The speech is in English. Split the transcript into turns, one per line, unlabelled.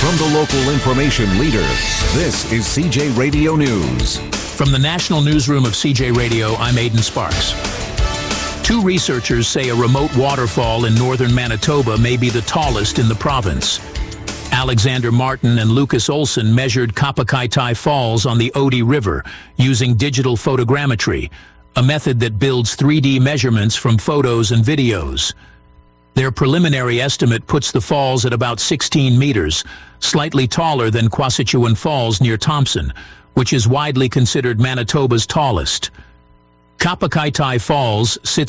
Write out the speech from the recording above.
From the local information leader, this is CJ Radio News.
From the National Newsroom of CJ Radio, I'm Aidan Sparks. Two researchers say a remote waterfall in northern Manitoba may be the tallest in the province. Alexander Martin and Lucas Olson measured Kapakaitai Falls on the Odie River using digital photogrammetry, a method that builds 3D measurements from photos and videos. Their preliminary estimate puts the falls at about 16 meters, slightly taller than Quasitchuan Falls near Thompson, which is widely considered Manitoba's tallest. Kapakaitai Falls sits